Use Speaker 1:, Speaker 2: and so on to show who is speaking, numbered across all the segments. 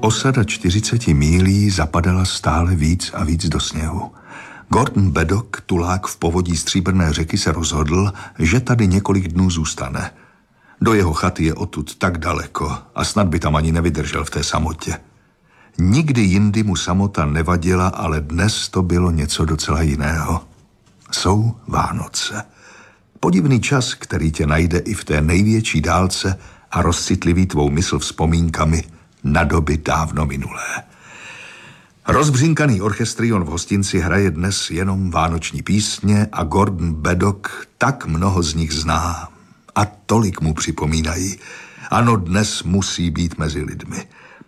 Speaker 1: Osada 40 mílí zapadala stále víc a víc do sněhu. Gordon Beddock, tulák v povodí Stříbrné řeky, se rozhodl, že tady několik dnů zůstane. Do jeho chaty je odtud tak daleko a snad by tam ani nevydržel v té samotě. Nikdy jindy mu samota nevadila, ale dnes to bylo něco docela jiného. Jsou Vánoce. Podivný čas, který tě najde i v té největší dálce a rozcitliví tvou mysl vzpomínkami na doby dávno minulé. Rozbřinkaný orchestrion v hostinci hraje dnes jenom vánoční písně a Gordon Beddock tak mnoho z nich zná a tolik mu připomínají. Ano, dnes musí být mezi lidmi.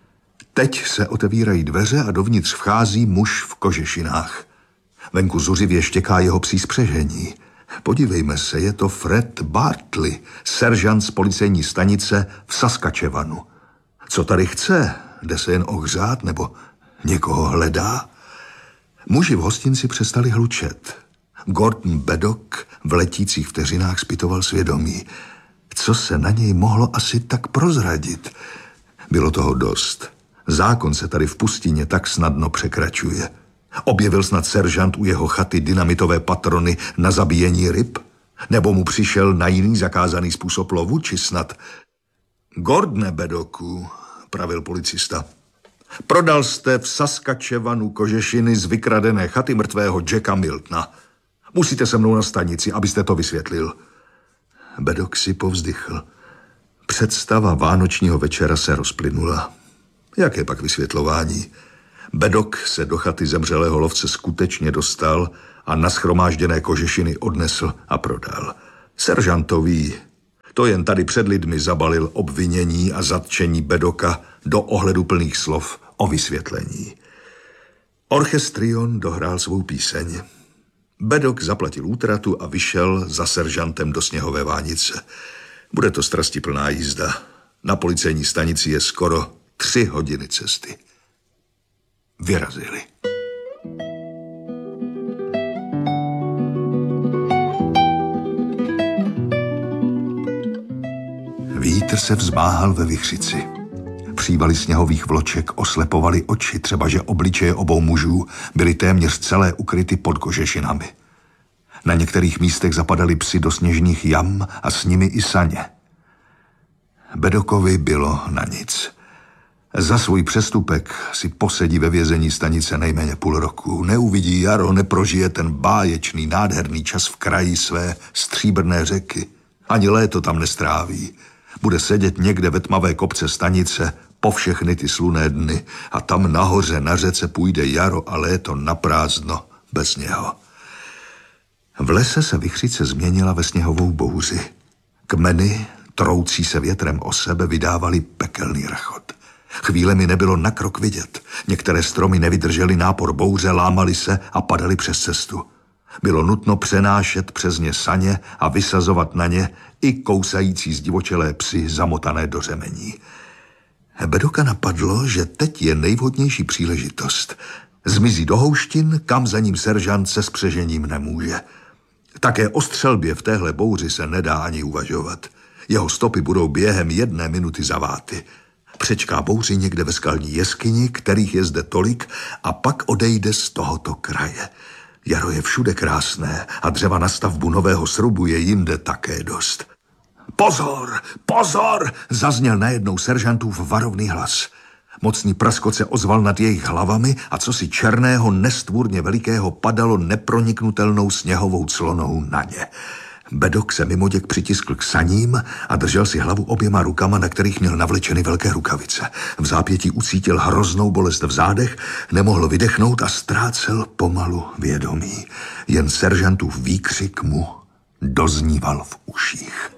Speaker 1: Teď se otevírají dveře a dovnitř vchází muž v kožešinách. Venku zuřivě štěká jeho psí spřežení. Podívejme se, je to Fred Bartley, seržant z policejní stanice v Saskatchewanu. Co tady chce? Jde se jen ohřát nebo někoho hledá? Muži v hostinci přestali hlučet. Gordon Beddock v letících vteřinách zpytoval svědomí. Co se na něj mohlo asi tak prozradit? Bylo toho dost. Zákon se tady v pustině tak snadno překračuje. Objevil snad seržant u jeho chaty dynamitové patrony na zabíjení ryb? Nebo mu přišel na jiný zakázaný způsob lovu, či snad... Gordone Beddocku, pravil policista, prodal jste v Saskatchewanu kožešiny z vykradené chaty mrtvého Jacka Miltona. Musíte se mnou na stanici, abyste to vysvětlil. Beddock si povzdychl. Představa vánočního večera se rozplynula. Jaké pak vysvětlování? Beddock se do chaty zemřelého lovce skutečně dostal a nashromážděné kožešiny odnesl a prodal. Seržantový to jen tady před lidmi zabalil obvinění a zatčení Beddocka do ohleduplných slov o vysvětlení. Orchestrion dohrál svou píseň. Beddock zaplatil útratu a vyšel za seržantem do sněhové vánice. Bude to strastiplná jízda. Na policejní stanici je skoro 3 hodiny cesty. Vyrazili. Vítr se vzmáhal ve vichřici. Přívaly sněhových vloček oslepovaly oči, třeba že obličeje obou mužů byly téměř celé ukryty pod kožešinami. Na některých místech zapadaly psi do sněžných jam a s nimi i saně. Beddockovi bylo na nic. Za svůj přestupek si posedí ve vězení stanice nejméně půl roku. Neuvidí jaro, neprožije ten báječný, nádherný čas v kraji své Stříbrné řeky. Ani léto tam nestráví. Bude sedět někde ve tmavé kopce stanice po všechny ty slunné dny a tam nahoře na řece půjde jaro a léto naprázdno bez něho. V lese se vichřice změnila ve sněhovou bouři. Kmeny, troucí se větrem o sebe, vydávaly pekelný rachot. Chvílemi nebylo na krok vidět. Některé stromy nevydržely nápor bouře, lámaly se a padaly přes cestu. Bylo nutno přenášet přes ně saně a vysazovat na ně i kousající zdivočelé psy zamotané do řemení. Beddocka napadlo, že teď je nejvhodnější příležitost. Zmizí do houštin, kam za ním seržant se spřežením nemůže. Také o střelbě v téhle bouři se nedá ani uvažovat. Jeho stopy budou během 1 minuty zaváty. Přečká bouři někde ve skalní jeskyni, kterých je zde tolik, a pak odejde z tohoto kraje. Jaro je všude krásné a dřeva na stavbu nového srubu je jinde také dost. Pozor, pozor, zazněl najednou seržantův varovný hlas. Mocný praskot se ozval nad jejich hlavami a cosi černého, nestvůrně velikého padalo neproniknutelnou sněhovou clonou na ně. Beddock se mimoděk přitiskl k saním a držel si hlavu oběma rukama, na kterých měl navlečeny velké rukavice. V zápětí ucítil hroznou bolest v zádech, nemohl vydechnout a ztrácel pomalu vědomí. Jen seržantův výkřik mu dozníval v uších.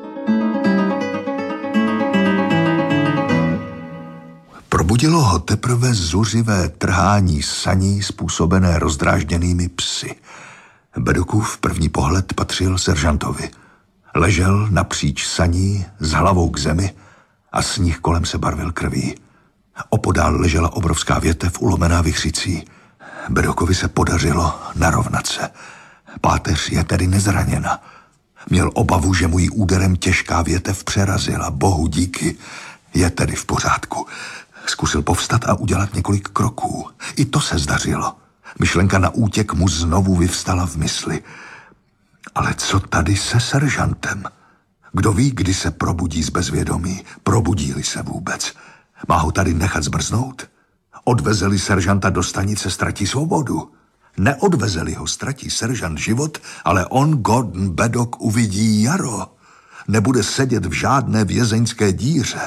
Speaker 1: Probudilo ho teprve zuřivé trhání saní způsobené rozdrážděnými psy. Beddockův první pohled patřil seržantovi. Ležel napříč saní s hlavou k zemi a sníh kolem se barvil krví. Opodál ležela obrovská větev ulomená vichřicí. Beddockovi se podařilo narovnat se. Páteř je tedy nezraněna. Měl obavu, že mu ji úderem těžká větev přerazila. Bohu díky, je tedy v pořádku. Zkusil povstat a udělat několik kroků. I to se zdařilo. Myšlenka na útěk mu znovu vyvstala v mysli. Ale co tady se seržantem? Kdo ví, kdy se probudí z bezvědomí? Probudí-li se vůbec? Má ho tady nechat zmrznout? Odvezeli seržanta do stanice, ztratí svobodu. Neodvezeli ho, ztratí seržant život, ale on, Gordon Beddock, uvidí jaro. Nebude sedět v žádné vězeňské díře.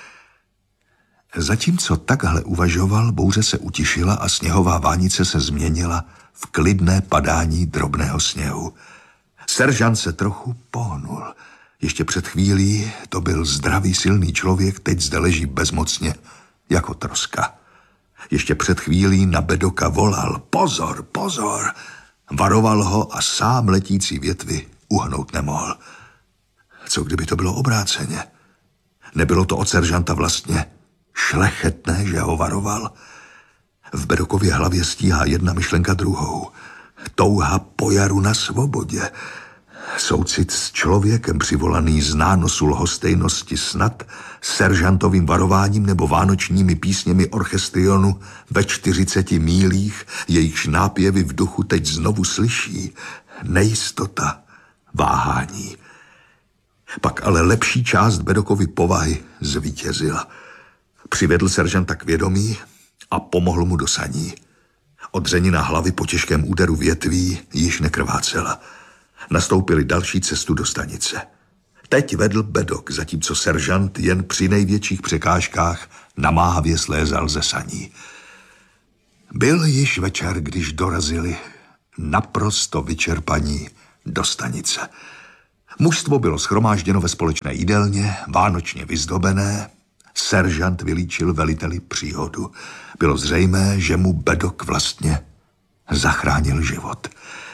Speaker 1: Zatímco takhle uvažoval, bouře se utišila a sněhová vánice se změnila v klidné padání drobného sněhu. Seržant se trochu pohnul. Ještě před chvílí to byl zdravý, silný člověk, teď zde leží bezmocně, jako troska. Ještě před chvílí na Beddocka volal: pozor, pozor! Varoval ho a sám letící větvy uhnout nemohl. Co kdyby to bylo obráceně? Nebylo to od seržanta vlastně šlechetné, že ho varoval? V Beddockově hlavě stíhá jedna myšlenka druhou. Touha po jaru na svobodě. Soucit s člověkem přivolaný z nánosu lhostejnosti snad seržantovým varováním nebo vánočními písněmi orchestrionu ve 40 mílích, jejichž nápěvy v duchu teď znovu slyší. Nejistota, váhání. Pak ale lepší část Beddockovy povahy zvítězila. Přivedl seržanta k vědomí a pomohl mu do saní. Odřenina hlavy po těžkém úderu větví již nekrvácela. Nastoupili další cestu do stanice. Teď vedl Beddock, zatímco seržant jen při největších překážkách namáhavě slézal ze saní. Byl již večer, když dorazili naprosto vyčerpaní do stanice. Mužstvo bylo shromážděno ve společné jídelně, vánočně vyzdobené. Seržant vylíčil veliteli příhodu. Bylo zřejmé, že mu Beddock vlastně zachránil život.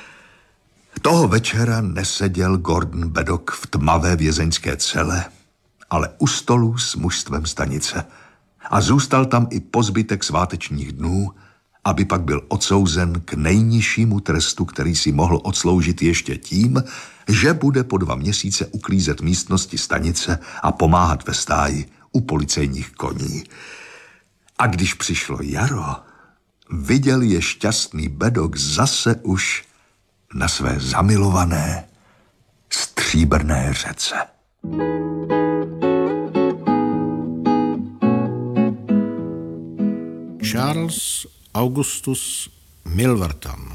Speaker 1: Toho večera neseděl Gordon Beddock v tmavé vězeňské cele, ale u stolu s mužstvem stanice. A zůstal tam i po zbytek svátečních dnů, aby pak byl odsouzen k nejnižšímu trestu, který si mohl odsloužit ještě tím, že bude po 2 měsíce uklízet místnosti stanice a pomáhat ve stáji u policejních koní. A když přišlo jaro, viděl je šťastný Beddock zase už na své zamilované stříbrné řece.
Speaker 2: Charles Augustus Milverton.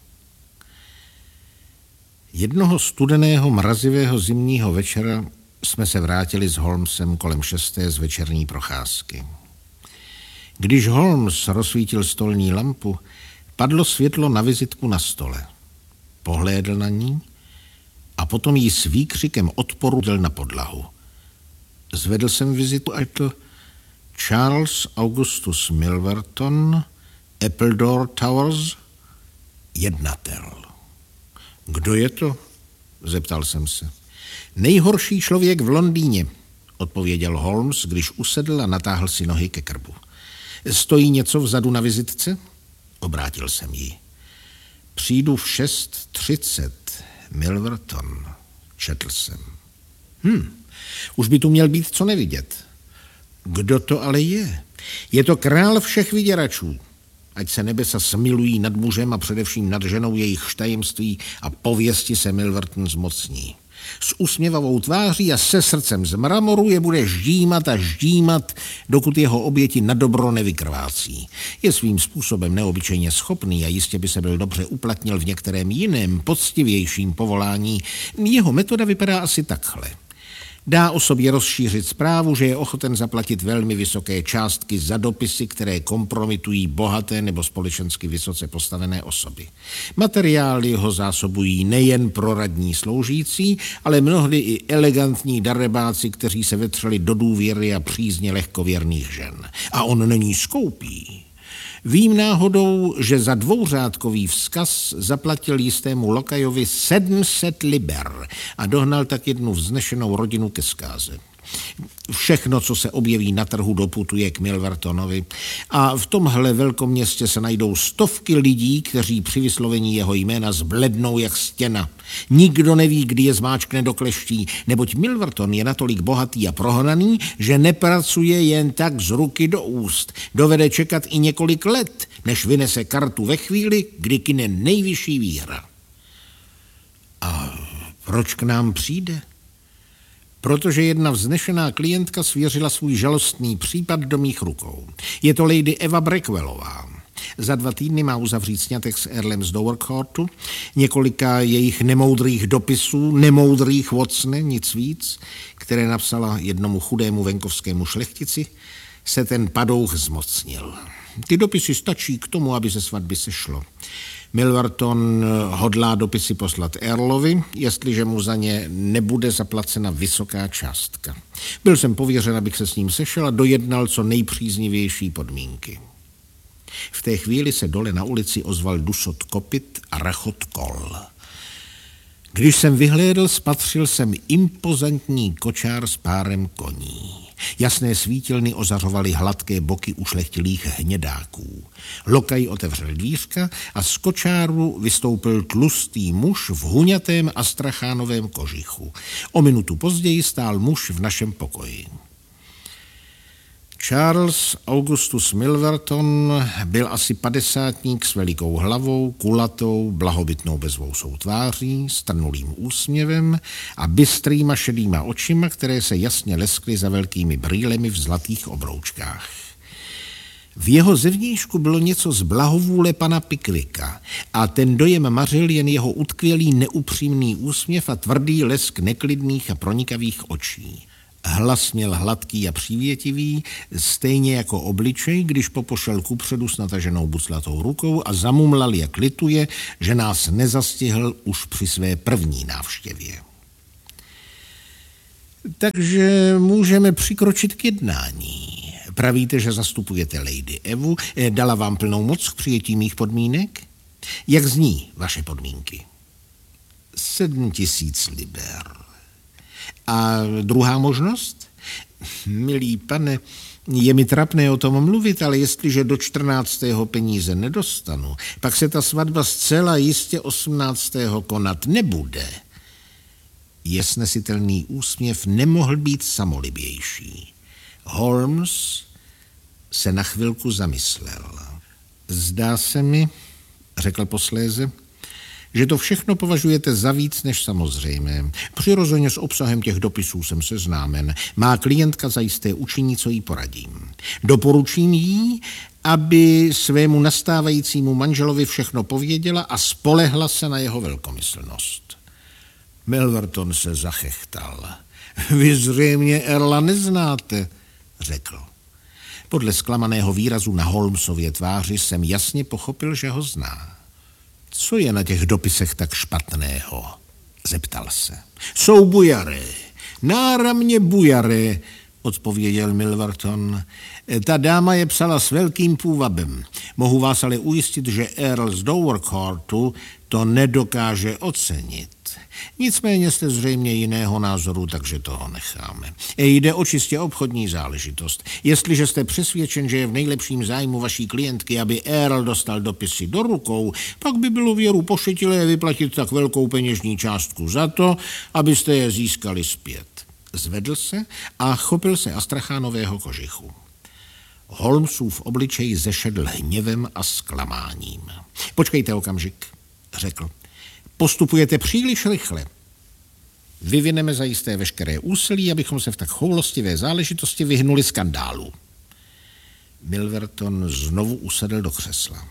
Speaker 2: Jednoho studeného, mrazivého zimního večera jsme se vrátili s Holmesem kolem 6. z večerní procházky. Když Holmes rozsvítil stolní lampu, padlo světlo na vizitku na stole. Pohlédl na ní a potom jí s výkřikem odporu dal na podlahu. Zvedl jsem vizitku a to Charles Augustus Milverton, Appledore Towers, jednatel. Kdo je to? Zeptal jsem se. Nejhorší člověk v Londýně, odpověděl Holmes, když usedl a natáhl si nohy ke krbu. Stojí něco vzadu na vizitce? Obrátil jsem ji. Přijdu v 6:30, Milverton, četl jsem. Už by tu měl být co nevidět. Kdo to ale je? Je to král všech vyděračů. Ať se nebesa smilují nad mužem a především nad ženou jejich tajemství a pověsti se Milverton zmocní. S usměvavou tváří a se srdcem z mramoru je bude ždímat a ždímat, dokud jeho oběti na dobro nevykrvácí. Je svým způsobem neobyčejně schopný a jistě by se byl dobře uplatnil v některém jiném, poctivějším povolání. Jeho metoda vypadá asi takhle. Dá o sobě rozšířit zprávu, že je ochoten zaplatit velmi vysoké částky za dopisy, které kompromitují bohaté nebo společensky vysoce postavené osoby. Materiály ho zásobují nejen proradní sloužící, ale mnohdy i elegantní darebáci, kteří se vetřeli do důvěry a přízně lehkověrných žen. A on není skoupý. Vím náhodou, že za 2řádkový vzkaz zaplatil jistému lokajovi 700 liber a dohnal tak jednu vznešenou rodinu ke zkáze. Všechno, co se objeví na trhu, doputuje k Milvertonovi a v tomhle velkoměstě se najdou stovky lidí, kteří při vyslovení jeho jména zblednou jak stěna. Nikdo neví, kdy je zmáčkne do kleští, neboť Milverton je natolik bohatý a prohnaný, že nepracuje jen tak z ruky do úst. Dovede čekat i několik let, než vynese kartu ve chvíli, kdy kyne nejvyšší výhra. A proč k nám přijde? Protože jedna vznešená klientka svěřila svůj žalostný případ do mých rukou. Je to lady Eva Brackwellová. Za 2 týdny má uzavřít sňatek s Earlem z Dovercourtu, několika jejich nemoudrých dopisů, nemoudrých, Watsone, nic víc, které napsala jednomu chudému venkovskému šlechtici, se ten padouch zmocnil. Ty dopisy stačí k tomu, aby ze svatby sešlo. Milverton hodlá dopisy poslat Earlovi, jestliže mu za ně nebude zaplacena vysoká částka. Byl jsem pověřen, abych se s ním sešel a dojednal co nejpříznivější podmínky. V té chvíli se dole na ulici ozval dusot kopyt a rachot kol. Když jsem vyhlédl, spatřil jsem impozantní kočár s párem koní. Jasné svítilny ozařovaly hladké boky ušlechtilých hnědáků. Lokaj otevřel dvířka a z kočáru vystoupil tlustý muž v huňatém astrachánovém kožichu. O minutu později stál muž v našem pokoji. Charles Augustus Milverton byl asi 50ník s velikou hlavou, kulatou, blahobytnou bezvousou tváří, strnulým úsměvem a bystrýma šedýma očima, které se jasně leskly za velkými brýlemi v zlatých obroučkách. V jeho zevnějšku bylo něco z blahovůle pana Pickwicka a ten dojem mařil jen jeho utkvělý neupřímný úsměv a tvrdý lesk neklidných a pronikavých očí. Hlas měl hladký a přívětivý, stejně jako obličej, když popošel kupředu s nataženou buclatou rukou a zamumlal, jak lituje, že nás nezastihl už při své první návštěvě. Takže můžeme přikročit k jednání. Pravíte, že zastupujete lady Evu, dala vám plnou moc k přijetí mých podmínek? Jak zní vaše podmínky? 7 000 liber. A druhá možnost? Milý pane, je mi trapné o tom mluvit, ale jestliže do 14. peníze nedostanu, pak se ta svatba zcela jistě 18. konat nebude. Je snesitelný úsměv nemohl být samolibější. Holmes se na chvilku zamyslel. Zdá se mi, řekl posléze, že to všechno považujete za víc než samozřejmé. Přirozeně s obsahem těch dopisů jsem seznámen. Má klientka zajisté učiní, co jí poradím. Doporučím jí, aby svému nastávajícímu manželovi všechno pověděla a spolehla se na jeho velkomyslnost. Milverton se zachechtal. Vy zřejmě Earla neznáte, řekl. Podle zklamaného výrazu na Holmesově tváři jsem jasně pochopil, že ho zná. Co je na těch dopisech tak špatného? Zeptal se. Jsou bujaré. Náramně bujaré, odpověděl Milverton. Ta dáma je psala s velkým půvabem. Mohu vás ale ujistit, že Earl z Dovercourtu to nedokáže ocenit. Nicméně jste zřejmě jiného názoru, takže toho necháme. Jde o čistě obchodní záležitost. Jestliže jste přesvědčen, že je v nejlepším zájmu vaší klientky, aby Earl dostal dopisy do rukou, pak by bylo věru pošetilé vyplatit tak velkou peněžní částku za to, abyste je získali zpět. Zvedl se a chopil se astrachánového kožichu. Holmesův obličej zešedl hněvem a zklamáním. Počkejte okamžik, řekl. Postupujete příliš rychle. Vyvineme zajisté veškeré úsilí, abychom se v tak choulostivé záležitosti vyhnuli skandálu. Milverton znovu usedl do křesla.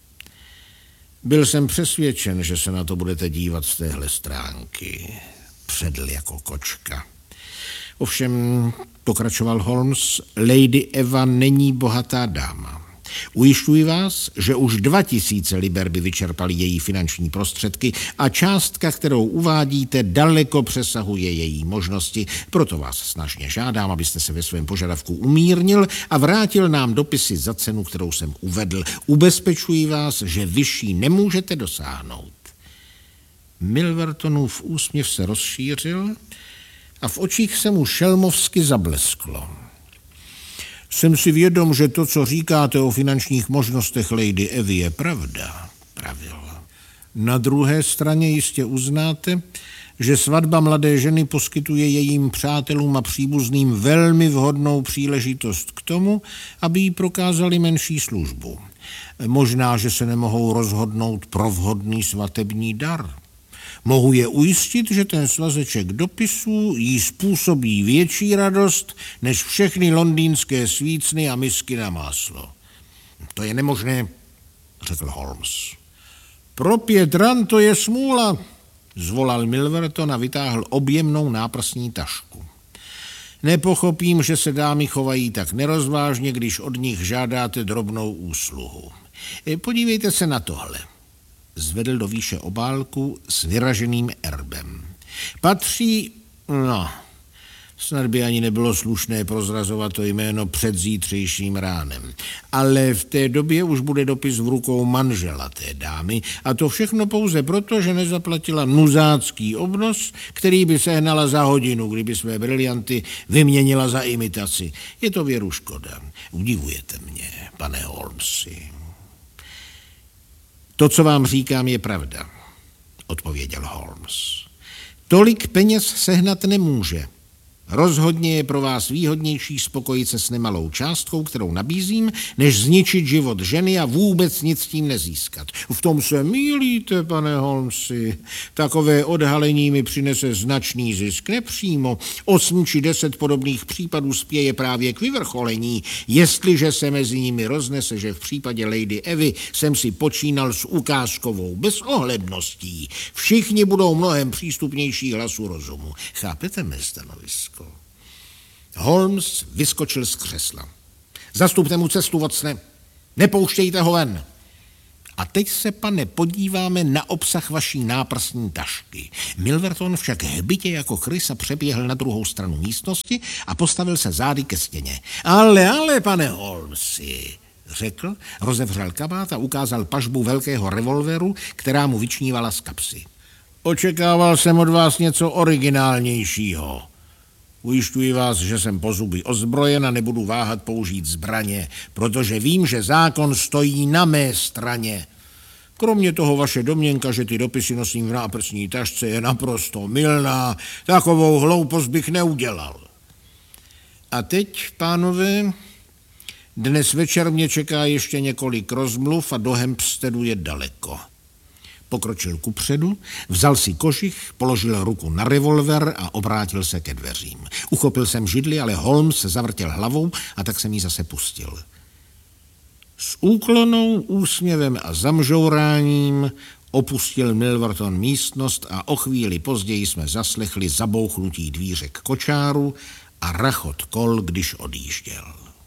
Speaker 2: Byl jsem přesvědčen, že se na to budete dívat z téhle stránky. Předl jako kočka. Ovšem, pokračoval Holmes, lady Eva není bohatá dáma. Ujišťuji vás, že už 2000 liber by vyčerpaly její finanční prostředky a částka, kterou uvádíte, daleko přesahuje její možnosti. Proto vás snažně žádám, abyste se ve svém požadavku umírnil a vrátil nám dopisy za cenu, kterou jsem uvedl. Ubezpečuji vás, že vyšší nemůžete dosáhnout. Milvertonův úsměv se rozšířil, a v očích se mu šelmovsky zablesklo. Jsem si vědom, že to, co říkáte o finančních možnostech Lady Evy, je pravda, pravil. Na druhé straně jistě uznáte, že svatba mladé ženy poskytuje jejím přátelům a příbuzným velmi vhodnou příležitost k tomu, aby jí prokázali menší službu. Možná, že se nemohou rozhodnout pro vhodný svatební dar. Mohu je ujistit, že ten svazeček dopisů jí způsobí větší radost než všechny londýnské svícny a misky na máslo. To je nemožné, řekl Holmes. Pro 5 ran to je smůla, zvolal Milverton a vytáhl objemnou náprsní tašku. Nepochopím, že se dámy chovají tak nerozvážně, když od nich žádáte drobnou úsluhu. Podívejte se na tohle. Zvedl do výše obálku s vyraženým erbem. Patří, snad by ani nebylo slušné prozrazovat to jméno před zítřejším ránem. Ale v té době už bude dopis v rukou manžela té dámy a to všechno pouze proto, že nezaplatila nuzácký obnos, který by sehnala za hodinu, kdyby své brilianty vyměnila za imitaci. Je to věru škoda. Udivujete mě, pane Holmesi. To, co vám říkám, je pravda, odpověděl Holmes. Tolik peněz sehnat nemůže. Rozhodně je pro vás výhodnější spokojit se s nemalou částkou, kterou nabízím, než zničit život ženy a vůbec nic s tím nezískat. V tom se mýlíte, pane Holmesi. Takové odhalení mi přinese značný zisk nepřímo. 8 či 10 podobných případů spěje právě k vyvrcholení, jestliže se mezi nimi roznese, že v případě Lady Evy jsem si počínal s ukázkovou bezohledností. Všichni budou mnohem přístupnější hlasu rozumu. Chápete mé stanovisko? Holmes vyskočil z křesla. Zastupte mu cestu, Watson. Nepouštějte ho ven. A teď se, pane, podíváme na obsah vaší náprsní tašky. Milverton však hbitě jako krysa přeběhl na druhou stranu místnosti a postavil se zády ke stěně. Ale, pane Holmesi, řekl, rozevřel kabát a ukázal pažbu velkého revolveru, která mu vyčnívala z kapsy. Očekával jsem od vás něco originálnějšího. Ujišťuji vás, že jsem po zuby ozbrojen a nebudu váhat použít zbraně, protože vím, že zákon stojí na mé straně. Kromě toho vaše domněnka, že ty dopisy nosím v náprsní tašce, je naprosto mylná. Takovou hloupost bych neudělal. A teď, pánové, dnes večer mě čeká ještě několik rozmluv a do Hampsteadu je daleko. Pokročil kupředu, vzal si kožich, položil ruku na revolver a obrátil se ke dveřím. Uchopil jsem židli, ale Holmes se zavrtěl hlavou a tak jsem ji zase pustil. S úklonou, úsměvem a zamžouráním opustil Milverton místnost a o chvíli později jsme zaslechli zabouchnutí dvíře k kočáru a rachot kol, když odjížděl.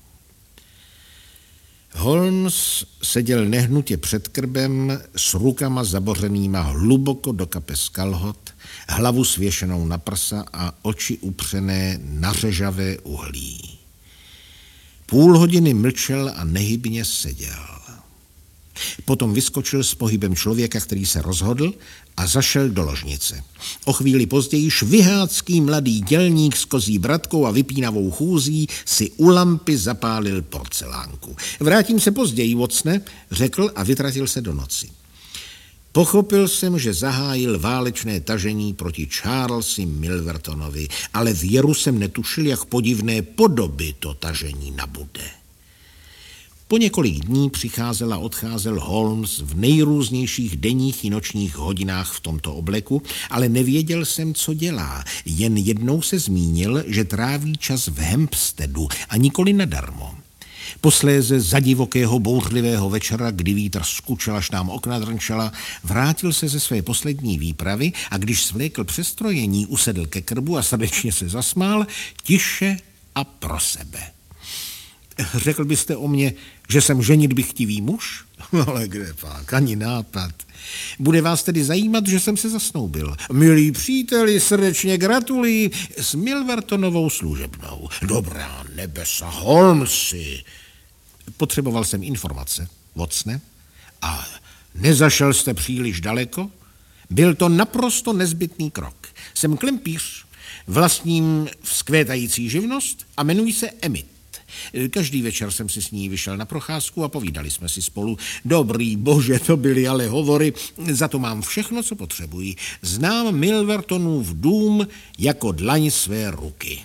Speaker 2: Holmes seděl nehnutě před krbem s rukama zabořenýma hluboko do kapes kalhot, hlavu svěšenou na prsa a oči upřené na řežavé uhlí. Půl hodiny mlčel a nehybně seděl. Potom vyskočil s pohybem člověka, který se rozhodl a zašel do ložnice. O chvíli později švihácký mladý dělník s kozí bratkou a vypínavou chůzí si u lampy zapálil porcelánku. Vrátím se později, Watsone, řekl a vytratil se do noci. Pochopil jsem, že zahájil válečné tažení proti Charlesi Milvertonovi, ale věru jsem netušil, jak podivné podoby to tažení nabude. Po několik dní přicházel a odcházel Holmes v nejrůznějších denních i nočních hodinách v tomto obleku, ale nevěděl jsem, co dělá. Jen jednou se zmínil, že tráví čas v Hampsteadu a nikoli nadarmo. Posléze za divokého bouřlivého večera, kdy vítr skučel až nám okna drnčela, vrátil se ze své poslední výpravy a když svlékl přestrojení, usedl ke krbu a srdečně se zasmál, tiše a pro sebe. Řekl byste o mně, že jsem ženitbychtivý muž? Ale kde pak, ani nápad. Bude vás tedy zajímat, že jsem se zasnoubil. Milí příteli, srdečně gratuluji s Milvertonovou služebnou. Dobrá nebesa, Holmesi. Potřeboval jsem informace, Watsone. A nezašel jste příliš daleko? Byl to naprosto nezbytný krok. Jsem klempíř Vlastním vzkvétající živnost a jmenuji se Emit. Každý večer jsem si s ní vyšel na procházku a povídali jsme si spolu. Dobrý bože, to byly ale hovory, za to mám všechno, co potřebuji. Znám Milvertonův dům jako dlaň své ruky.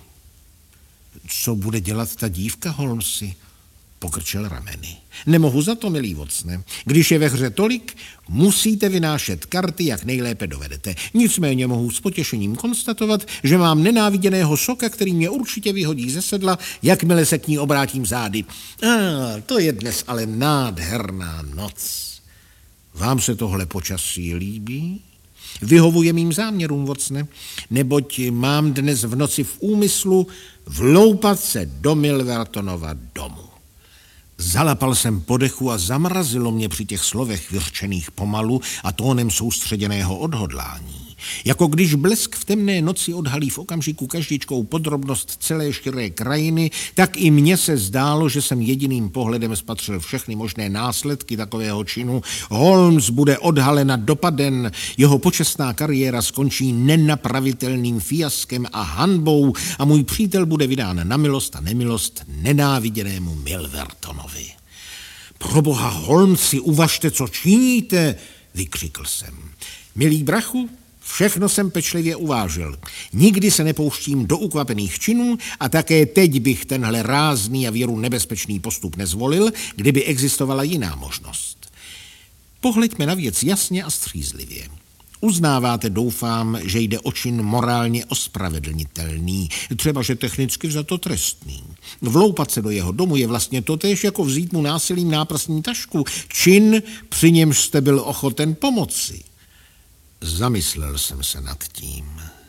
Speaker 2: Co bude dělat ta dívka, Holmesi? Pokrčil rameny. Nemohu za to, milý Watson. Když je ve hře tolik, musíte vynášet karty, jak nejlépe dovedete. Nicméně mohu s potěšením konstatovat, že mám nenáviděného soka, který mě určitě vyhodí ze sedla, jakmile se k ní obrátím zády. To je dnes ale nádherná noc. Vám se tohle počasí líbí? Vyhovuje mým záměrům, Watsone, neboť mám dnes v noci v úmyslu vloupat se do Milvertonova domu. Zalapal jsem po dechu a zamrazilo mě při těch slovech vyřčených pomalu a tónem soustředěného odhodlání. Jako když blesk v temné noci odhalí v okamžiku každičkou podrobnost celé širé krajiny, tak i mně se zdálo, že jsem jediným pohledem spatřil všechny možné následky takového činu. Holmes bude odhalena dopaden, jeho počestná kariéra skončí nenapravitelným fiaskem a hanbou a můj přítel bude vydán na milost a nemilost nenáviděnému Milvertonovi. Proboha, Holmesi, uvažte, co činíte, vykřikl jsem. Milý brachu, všechno jsem pečlivě uvážil. Nikdy se nepouštím do ukvapených činů a také teď bych tenhle rázný a věru nebezpečný postup nezvolil, kdyby existovala jiná možnost. Pohleďme na věc jasně a střízlivě. Uznáváte, doufám, že jde o čin morálně ospravedlnitelný, třeba že technicky vzato trestný. Vloupat se do jeho domu je vlastně totéž, jako vzít mu násilím náprstní tašku. Čin, při němž jste byl ochoten pomoci. Zamyslel jsem se nad tím.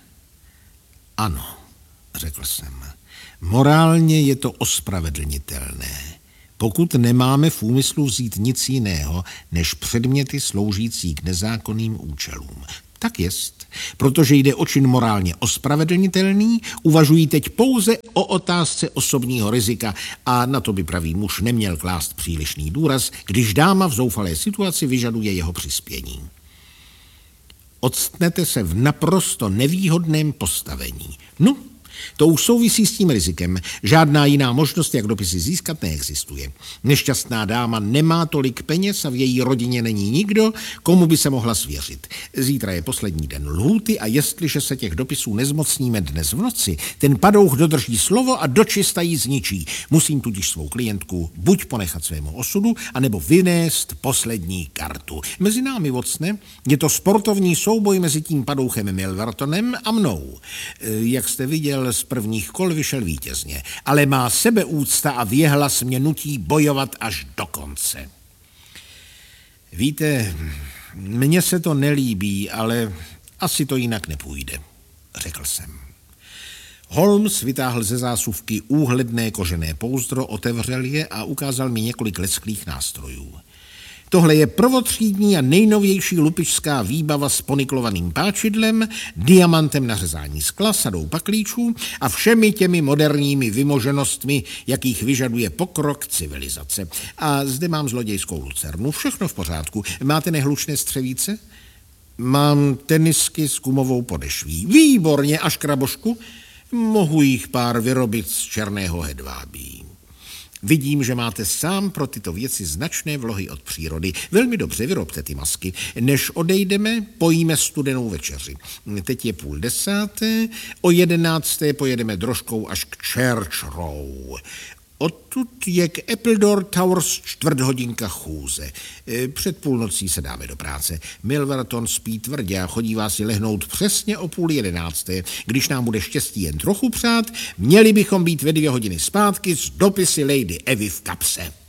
Speaker 2: Ano, řekl jsem, morálně je to ospravedlnitelné, pokud nemáme v úmyslu vzít nic jiného, než předměty sloužící k nezákonným účelům. Tak jest, protože jde o čin morálně ospravedlnitelný, uvažují teď pouze o otázce osobního rizika a na to by pravý muž neměl klást přílišný důraz, když dáma v zoufalé situaci vyžaduje jeho přispění. Odstnete se v naprosto nevýhodném postavení. No, to už souvisí s tím rizikem. Žádná jiná možnost, jak dopisy získat, neexistuje. Nešťastná dáma nemá tolik peněz a v její rodině není nikdo, komu by se mohla svěřit. Zítra je poslední den lhůty a jestliže se těch dopisů nezmocníme dnes v noci, ten padouch dodrží slovo a dočista ji zničí. Musím tudíž svou klientku buď ponechat svému osudu, anebo vynést poslední kartu. Mezi námi, Watsone, je to sportovní souboj mezi tím padouchem Milvertonem a mnou. Jak jste viděl, z prvních kol vyšel vítězně, ale má sebeúcta a věhlas mě nutí bojovat až do konce. Víte, mně se to nelíbí, ale asi to jinak nepůjde, řekl jsem. Holmes vytáhl ze zásuvky úhledné kožené pouzdro, otevřel je a ukázal mi několik lesklých nástrojů. Tohle je prvotřídní a nejnovější lupičská výbava s poniklovaným páčidlem, diamantem na řezání skla, sadou paklíčů a všemi těmi moderními vymoženostmi, jakých vyžaduje pokrok civilizace. A zde mám zlodějskou lucernu. Všechno v pořádku. Máte nehlučné střevíce? Mám tenisky s gumovou podešví. Výborně, a škrabošku? Mohu jich pár vyrobit z černého hedvábí. Vidím, že máte sám pro tyto věci značné vlohy od přírody. Velmi dobře, vyrobte ty masky. Než odejdeme, pojíme studenou večeři. Teď je 9:30, o 11:00 pojedeme drožkou až k Church Row. Odtud je k Appledore Towers 4 hodinka chůze. Před půlnocí se dáme do práce. Milverton spí tvrdě a chodívá si lehnout přesně o 10:30. Když nám bude štěstí jen trochu přát, měli bychom být ve 2 hodiny zpátky s dopisy Lady Evy v kapse.